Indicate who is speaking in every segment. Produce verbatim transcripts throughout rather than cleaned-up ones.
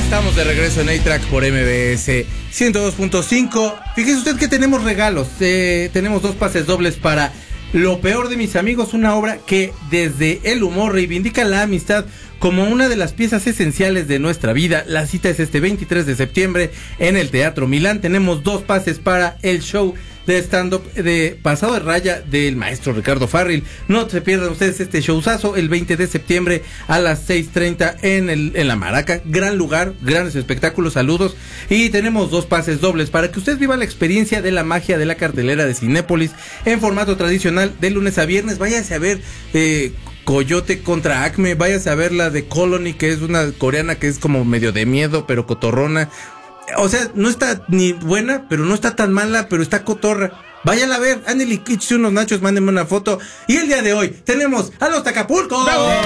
Speaker 1: estamos de regreso en A-Track por M B S ciento dos punto cinco. Fíjese usted que tenemos regalos. Eh, tenemos dos pases dobles para Lo peor de mis amigos, una obra que desde el humor reivindica la amistad como una de las piezas esenciales de nuestra vida. La cita es este veintitrés de septiembre en el Teatro Milán. Tenemos dos pases para el show de stand-up de Pasado de Raya del maestro Ricardo Farril. No se pierdan ustedes este showzazo el veinte de septiembre a las seis treinta en, el, en La Maraca. Gran lugar, grandes espectáculos, saludos. Y tenemos dos pases dobles para que usted viva la experiencia de la magia de la cartelera de Cinépolis en formato tradicional de lunes a viernes. Váyase a ver eh, Coyote contra Acme, váyase a ver la de Colony, que es una coreana que es como medio de miedo, pero cotorrona. O sea, no está ni buena, pero no está tan mala, pero está cotorra. Váyala a ver, Anneli Kitsch, unos nachos, mándenme una foto. Y el día de hoy tenemos a los Tacapulcos.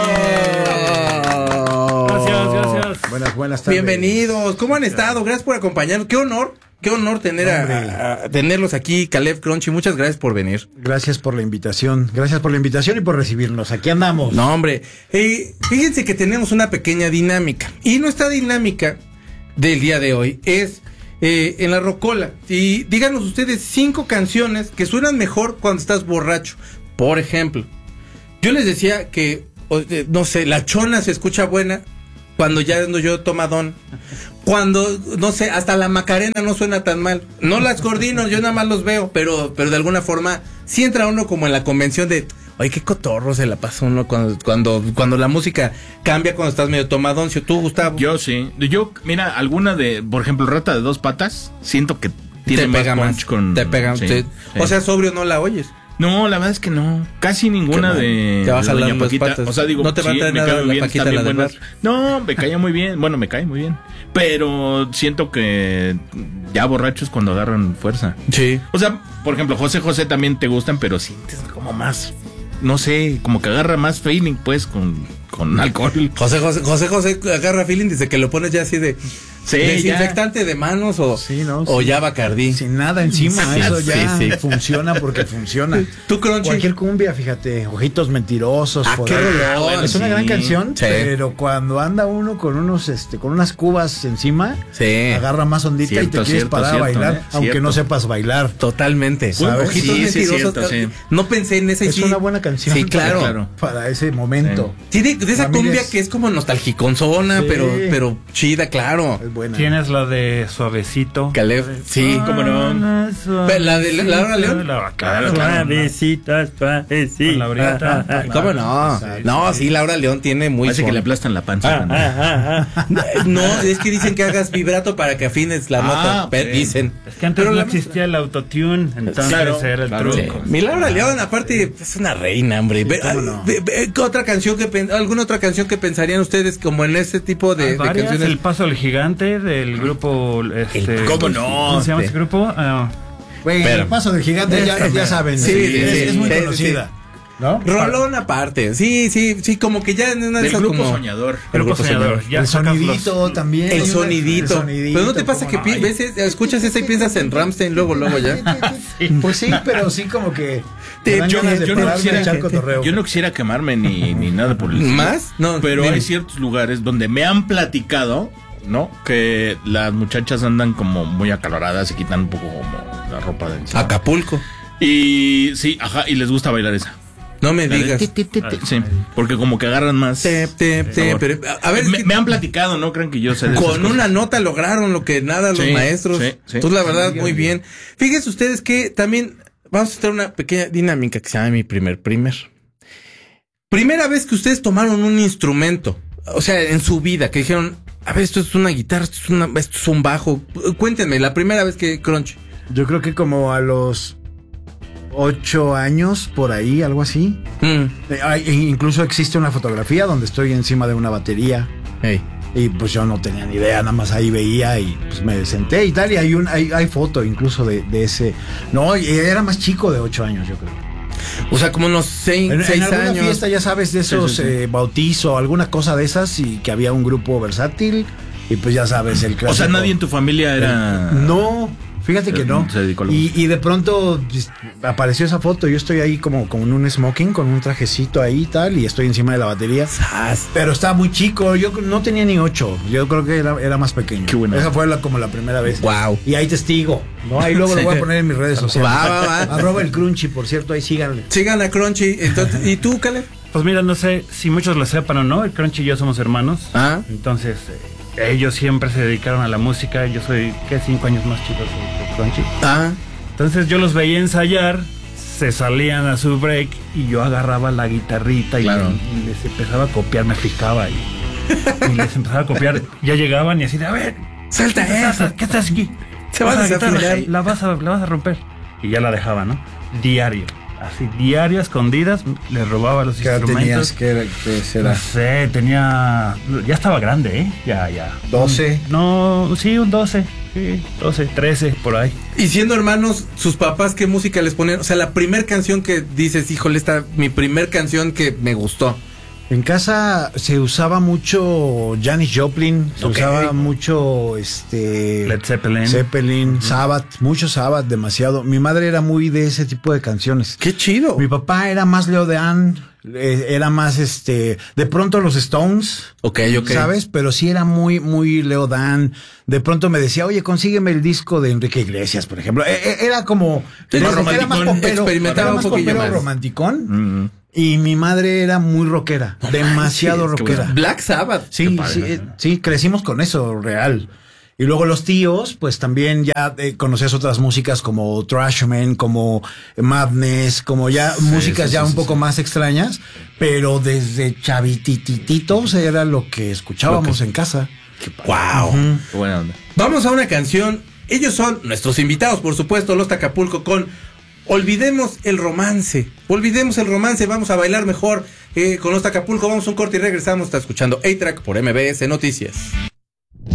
Speaker 2: Gracias, gracias.
Speaker 3: Buenas, buenas tardes.
Speaker 1: Bienvenidos, ¿cómo han estado? Gracias por acompañarnos. Qué honor, qué honor tener a, a, a tenerlos aquí, Caleb Crunchy. Muchas gracias por venir.
Speaker 3: Gracias por la invitación, gracias por la invitación y por recibirnos. Aquí andamos.
Speaker 1: No, hombre, eh, fíjense que tenemos una pequeña dinámica. Y nuestra dinámica del día de hoy es eh, en la rocola. Y díganos ustedes cinco canciones que suenan mejor cuando estás borracho. Por ejemplo, yo les decía que, eh, no sé, La Chona se escucha buena cuando ya ando yo tomadón. Cuando, no sé, hasta la Macarena no suena tan mal. No las coordino, yo nada más los veo, pero, pero de alguna forma sí entra uno como en la convención de... Oye, qué cotorro se la pasa uno cuando, cuando, cuando la música cambia, cuando estás medio tomadoncio. ¿Tú, Gustavo?
Speaker 2: Yo sí. Yo, mira, alguna de, por ejemplo, Rata de Dos Patas, siento que tiene
Speaker 1: te
Speaker 2: más
Speaker 1: pega
Speaker 2: punch
Speaker 1: más.
Speaker 2: con...
Speaker 1: Te pega,
Speaker 2: sí,
Speaker 1: te,
Speaker 2: sí.
Speaker 1: O sea, sobrio no la oyes.
Speaker 2: No, la verdad es que no. Casi ninguna de...
Speaker 1: Te va a
Speaker 2: de
Speaker 1: jalar
Speaker 2: Doña
Speaker 1: las
Speaker 2: Paquita.
Speaker 1: patas.
Speaker 2: O sea, digo,
Speaker 1: no te va a
Speaker 2: sí,
Speaker 1: traer
Speaker 2: me
Speaker 1: nada
Speaker 2: cae
Speaker 1: la
Speaker 2: bien,
Speaker 1: Paquita,
Speaker 2: están
Speaker 1: la
Speaker 2: bien
Speaker 1: del
Speaker 2: buenas. No, me caía muy bien. Bueno, me cae muy bien. Pero siento que ya borrachos cuando agarran fuerza.
Speaker 1: Sí.
Speaker 2: O sea, por ejemplo, José José también te gustan, pero sientes como más... No sé, como que agarra más feeling, pues, con, con alcohol.
Speaker 1: José José, José José agarra feeling, dice que lo pones ya así de...
Speaker 2: Sí,
Speaker 1: desinfectante
Speaker 2: ya.
Speaker 1: de manos o,
Speaker 3: sí, no,
Speaker 1: o
Speaker 3: sí.
Speaker 1: ya Bacardí.
Speaker 3: Sin nada encima,
Speaker 1: Sí,
Speaker 3: eso ya
Speaker 1: sí, sí.
Speaker 3: funciona porque funciona.
Speaker 1: ¿Tú, Crunchy?
Speaker 3: Cualquier cumbia, fíjate, Ojitos Mentirosos.
Speaker 1: Ah,
Speaker 3: por
Speaker 1: qué
Speaker 3: ahí.
Speaker 1: rolón,
Speaker 3: bueno, es una
Speaker 2: sí.
Speaker 3: gran canción,
Speaker 1: Sí.
Speaker 3: pero cuando anda uno con unos, este, con unas cubas encima,
Speaker 1: Sí.
Speaker 3: agarra más ondita
Speaker 2: Cierto,
Speaker 3: y te quieres
Speaker 2: cierto,
Speaker 3: parar
Speaker 2: cierto,
Speaker 3: a bailar,
Speaker 2: ¿eh?
Speaker 3: aunque
Speaker 2: Cierto.
Speaker 3: no sepas bailar.
Speaker 1: Totalmente.
Speaker 3: ¿Sabes?
Speaker 1: Ojitos
Speaker 2: Sí, sí,
Speaker 1: mentirosos.
Speaker 2: cierto, sí.
Speaker 1: No pensé en esa y
Speaker 3: Es
Speaker 1: sí.
Speaker 3: una buena canción.
Speaker 1: Sí, claro.
Speaker 2: claro.
Speaker 3: Para ese momento.
Speaker 1: Sí, de, de esa
Speaker 3: Ramírez.
Speaker 1: cumbia que es como nostalgiconzona,
Speaker 3: Sí.
Speaker 1: pero, pero chida, claro.
Speaker 3: Es buena.
Speaker 4: Tienes la de Suavecito.
Speaker 1: Caleb, sí, cómo no. Pero la de la- Laura León.
Speaker 4: La-
Speaker 2: Claro, claro.
Speaker 4: Suavecita, suavecita.
Speaker 2: Con Laurita.
Speaker 4: Ah, ah,
Speaker 1: ¿Cómo no?
Speaker 3: Exacto.
Speaker 1: No, sí, Laura León tiene muy...
Speaker 2: Parece que
Speaker 1: son-
Speaker 2: le aplastan la panza.
Speaker 4: ah,
Speaker 2: también.
Speaker 4: ah, ah, ah.
Speaker 1: No, es que dicen que hagas vibrato para que afines la
Speaker 2: Ah,
Speaker 1: nota.
Speaker 2: ok.
Speaker 1: Pero dicen.
Speaker 4: Es que antes
Speaker 1: Pero
Speaker 4: no
Speaker 1: la-
Speaker 4: existía el autotune, entonces
Speaker 2: Claro,
Speaker 4: era el
Speaker 2: claro.
Speaker 1: Sí.
Speaker 4: truco.
Speaker 1: Mi Laura León, aparte, es una reina, hombre. Ve-
Speaker 3: cómo no.
Speaker 1: ve- ve- ¿qué otra canción que pen- alguna otra canción que pensarían ustedes como en ese tipo de,
Speaker 4: Hay
Speaker 1: de
Speaker 4: varias,
Speaker 1: canciones?
Speaker 4: El Paso del Gigante del grupo este,
Speaker 2: ¿Cómo no?
Speaker 4: ¿Cómo se llama ese grupo? Ah,
Speaker 3: Güey,
Speaker 1: Pero-
Speaker 3: el paso del gigante ya, ya saben.
Speaker 1: Sí,
Speaker 3: es,
Speaker 1: sí,
Speaker 3: es
Speaker 1: sí,
Speaker 3: muy
Speaker 1: sí,
Speaker 3: conocida. ¿No?
Speaker 1: Rolón aparte. Sí, sí, sí, como que ya en una de
Speaker 2: Del
Speaker 1: esas
Speaker 2: grupo
Speaker 1: como
Speaker 2: soñador.
Speaker 1: El
Speaker 4: Grupo
Speaker 1: grupo
Speaker 4: Soñador.
Speaker 1: soñador.
Speaker 4: Ya
Speaker 3: el
Speaker 4: sacas
Speaker 3: sonidito
Speaker 4: los-
Speaker 3: también.
Speaker 1: El
Speaker 3: hay una-
Speaker 1: sonidito.
Speaker 3: el sonidito,
Speaker 1: Pero no te pasa que
Speaker 3: cómo
Speaker 1: pi-
Speaker 3: no.
Speaker 1: ves, escuchas esa y piensas en Rammstein luego, luego ya.
Speaker 3: Pues sí, pero sí como que
Speaker 1: Te-
Speaker 3: me dan
Speaker 1: yo-
Speaker 3: ganas de
Speaker 2: yo no
Speaker 3: pararme
Speaker 2: quisiera-
Speaker 3: a echar cotorreo.
Speaker 2: Yo no quisiera quemarme ni, ni nada por el estilo.
Speaker 1: ¿Más? No,
Speaker 2: Pero
Speaker 1: dime.
Speaker 2: hay ciertos lugares donde me han platicado, ¿no? Que las muchachas andan como muy acaloradas y quitan un poco como la ropa de encima.
Speaker 1: Acapulco.
Speaker 2: Y sí, ajá, y les gusta bailar esa.
Speaker 1: No me
Speaker 2: La de
Speaker 1: digas.
Speaker 2: ti, ti, ti, ti. Sí, porque como que agarran más.
Speaker 1: Te, te, te,
Speaker 2: sabor.
Speaker 1: pero, a a ver,
Speaker 2: me,
Speaker 1: es que
Speaker 2: me han platicado, ¿no? Crean que yo sé de esas
Speaker 1: con
Speaker 2: cosas.
Speaker 1: una nota lograron lo que nada los
Speaker 2: Sí,
Speaker 1: maestros.
Speaker 2: sí, sí.
Speaker 1: Entonces, la verdad, muy bien. Fíjense ustedes que también vamos a tener una pequeña dinámica que se llama Mi Primer Primer. Primera vez que ustedes tomaron un instrumento, o sea, en su vida, que dijeron, a ver, esto es una guitarra, esto es, una, esto es un bajo. Cuéntenme, la primera vez que Crunch.
Speaker 3: Yo creo que como a los ocho años, por ahí, algo así.
Speaker 1: Mm,
Speaker 3: Eh, hay- e incluso existe una fotografía donde estoy encima de una batería.
Speaker 1: hey.
Speaker 3: Y pues yo no tenía ni idea, nada más ahí veía y pues me senté y tal. Y hay un hay, hay foto incluso de, de ese. No, y era más chico de ocho años, yo creo.
Speaker 1: O sea, como unos seis,
Speaker 3: En, en
Speaker 1: seis
Speaker 3: alguna
Speaker 1: años.
Speaker 3: fiesta, ya sabes, de esos
Speaker 2: Sí, sí, sí.
Speaker 3: eh, bautizo, alguna cosa de esas, y que había un grupo versátil. Y pues ya sabes, el
Speaker 2: O
Speaker 3: clásico.
Speaker 2: sea, nadie en tu familia era.
Speaker 3: No, Fíjate que no.
Speaker 2: Se dedicó a la
Speaker 3: y,
Speaker 2: música.
Speaker 3: y de pronto pues, apareció esa foto. Yo estoy ahí como, como en un smoking, con un trajecito ahí y tal, y estoy encima de la batería.
Speaker 1: Sas.
Speaker 3: Pero estaba muy chico. Yo no tenía ni ocho. Yo creo que era, era más pequeño.
Speaker 2: Qué bueno.
Speaker 3: Esa fue la, como la primera vez.
Speaker 1: Wow.
Speaker 3: Y ahí testigo, ¿no? Ahí luego lo voy a poner en mis redes sociales.
Speaker 1: Va, va, va.
Speaker 3: Arroba el Crunchy, por cierto, ahí síganle.
Speaker 1: Sigan a Crunchy. Entonces, ¿y tú, Caleb?
Speaker 4: Pues mira, no sé si muchos lo sepan o no, el Crunchy y yo somos hermanos.
Speaker 1: Ah.
Speaker 4: Entonces, eh, ellos siempre se dedicaron a la música. Yo soy, ¿qué? Cinco años más chico que que Crunchy.
Speaker 1: Ah.
Speaker 4: Entonces yo los veía ensayar, se salían a su break y yo agarraba la guitarrita y,
Speaker 2: Claro.
Speaker 4: y les empezaba a copiar, me fijaba y, y les empezaba a copiar. Ya llegaban y así de, a ver,
Speaker 1: Suelta
Speaker 4: ¿qué estás,
Speaker 1: eso.
Speaker 4: ¿qué estás aquí?
Speaker 1: Se va a
Speaker 4: Baja la guitarra,
Speaker 1: desafinar.
Speaker 4: la vas a, la vas a romper. Y ya la dejaba, ¿no? Diario. Así, diario, a escondidas, les robaba los
Speaker 3: ¿Qué edad
Speaker 4: instrumentos.
Speaker 3: tenías? ¿Qué, era- qué
Speaker 4: No
Speaker 3: será?
Speaker 4: sé, tenía. Ya estaba grande, ¿eh? Ya, ya.
Speaker 3: ¿doce?
Speaker 4: No, sí, un doce. Sí, doce, trece, por ahí.
Speaker 1: Y siendo hermanos, sus papás, ¿qué música les ponían? O sea, la primer canción que dices, híjole, esta, mi primer canción que me gustó.
Speaker 3: En casa se usaba mucho Janis Joplin, se
Speaker 1: Ok.
Speaker 3: usaba mucho este
Speaker 4: Led Zeppelin.
Speaker 3: Zeppelin, Sabbath, mucho Sabbath, demasiado. Mi madre era muy de ese tipo de canciones.
Speaker 1: ¡Qué chido!
Speaker 3: Mi papá era más Leo Dan, eh, era más este, de pronto los Stones,
Speaker 1: Ok, ok.
Speaker 3: ¿sabes? Pero sí era muy, muy Leo Dan. De pronto me decía, oye, consígueme el disco de Enrique Iglesias, por ejemplo. Eh, eh, era como,
Speaker 1: Sí,
Speaker 3: era,
Speaker 1: más
Speaker 3: era más
Speaker 1: romanticón,
Speaker 3: popero,
Speaker 1: experimentaba
Speaker 3: era
Speaker 1: un
Speaker 3: más
Speaker 1: poquillo
Speaker 3: popero
Speaker 1: más.
Speaker 3: romanticón.
Speaker 2: Mm.
Speaker 3: Y mi madre era muy rockera, demasiado
Speaker 2: manches, qué
Speaker 3: rockera.
Speaker 2: bueno.
Speaker 1: Black Sabbath.
Speaker 3: Sí,
Speaker 2: Qué padre,
Speaker 3: sí,
Speaker 2: ¿no?
Speaker 3: eh, sí, crecimos con eso, real. Y luego los tíos, pues también ya eh, conocías otras músicas como Trashman, como Madness, como ya músicas
Speaker 2: sí,
Speaker 3: ya
Speaker 2: sí,
Speaker 3: un
Speaker 2: sí,
Speaker 3: poco
Speaker 2: sí.
Speaker 3: más extrañas, pero desde chavitititos era lo que escuchábamos en casa.
Speaker 1: ¡Wow!
Speaker 3: Ujú.
Speaker 2: Qué buena onda.
Speaker 1: Vamos a una canción. Ellos son nuestros invitados, por supuesto, Los Tacapulco, con Olvidemos el romance. Olvidemos el romance. Vamos a bailar mejor eh, con Los Tacapulco. Vamos a un corte y regresamos. Está escuchando A-Track por M B S Noticias.